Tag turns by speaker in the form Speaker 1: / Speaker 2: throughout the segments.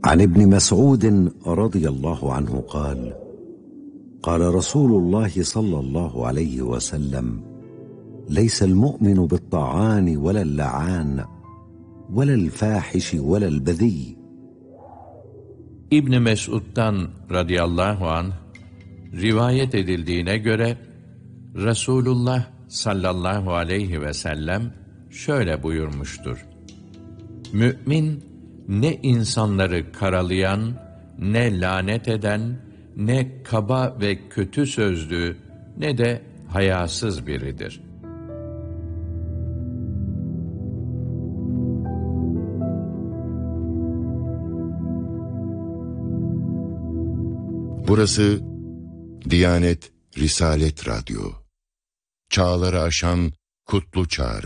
Speaker 1: عن ابن مسعود رضي الله عنه قال قال رسول الله صلى الله عليه وسلم ليس المؤمن بالطعان ولا اللعان ولا الفاحش ولا البذي.
Speaker 2: İbn Mesud'dan radıyallahu anh rivayet edildiğine göre Resulullah sallallahu aleyhi ve sellem şöyle buyurmuştur: Mümin ne insanları karalayan, ne lanet eden, ne kaba ve kötü sözlü, ne de hayasız biridir.
Speaker 3: Burası Diyanet Risalet Radyo. Çağları aşan kutlu çağrı.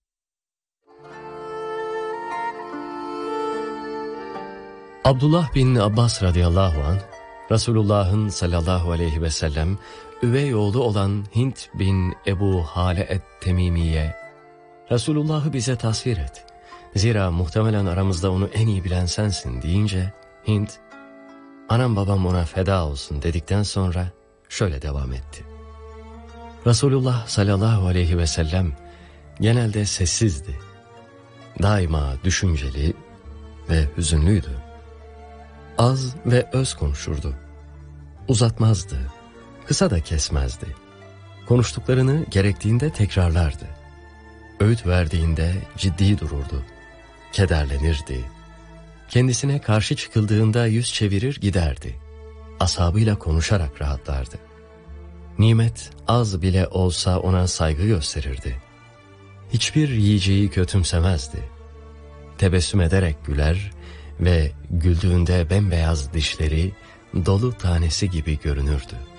Speaker 4: Abdullah bin Abbas radıyallahu anh, Resulullah'ın sallallahu aleyhi ve sellem üvey oğlu olan Hint bin Ebu Hale et-Temimiye, Resulullah'ı bize tasvir et. Zira muhtemelen aramızda onu en iyi bilen sensin deyince, Hint, anam babam ona feda olsun dedikten sonra şöyle devam etti. Resulullah sallallahu aleyhi ve sellem genelde sessizdi. Daima düşünceli ve hüzünlüydü. Az ve öz konuşurdu. Uzatmazdı. Kısa da kesmezdi. Konuştuklarını gerektiğinde tekrarlardı. Öğüt verdiğinde ciddi dururdu. Kederlenirdi. Kendisine karşı çıkıldığında yüz çevirir giderdi. Ashabıyla konuşarak rahatlardı. Nimet az bile olsa ona saygı gösterirdi. Hiçbir yiyeceği kötümsemezdi. Tebessüm ederek güler ve güldüğünde bembeyaz dişleri dolu tanesi gibi görünürdü.